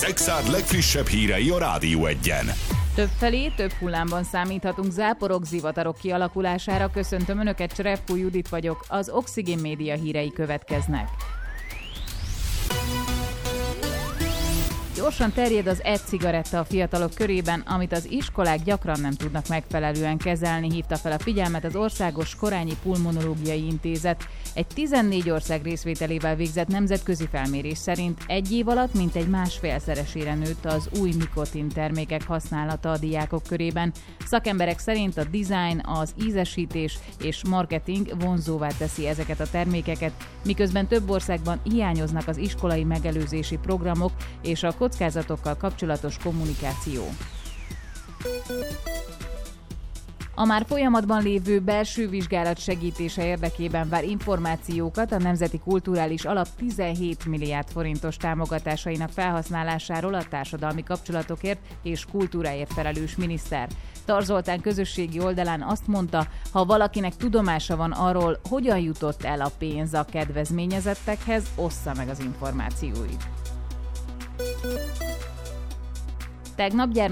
Szexárd legfrissebb hírei a Rádió Egyen. Többfelé, több hullámban számíthatunk záporok, zivatarok kialakulására. Köszöntöm Önöket, Cserepkó Judit vagyok, az Oxigén Média hírei következnek. Gyorsan terjed az e-cigaretta a fiatalok körében, amit az iskolák gyakran nem tudnak megfelelően kezelni, hívta fel a figyelmet az Országos Korányi Pulmonológiai Intézet. Egy 14 ország részvételével végzett nemzetközi felmérés szerint egy év alatt mintegy 1,5-szeresére nőtt az új nikotin termékek használata a diákok körében. Szakemberek szerint a design, az ízesítés és marketing vonzóvá teszi ezeket a termékeket, miközben több országban hiányoznak az iskolai megelőzési programok és a kockázatokkal kapcsolatos kommunikáció. A már folyamatban lévő belső vizsgálat segítése érdekében vár információkat a Nemzeti Kulturális Alap 17 milliárd forintos támogatásainak felhasználásáról a társadalmi kapcsolatokért és kultúráért felelős miniszter. Tar Zoltán közösségi oldalán azt mondta, ha valakinek tudomása van arról, hogyan jutott el a pénz a kedvezményezettekhez, ossza meg az információit. Tegnap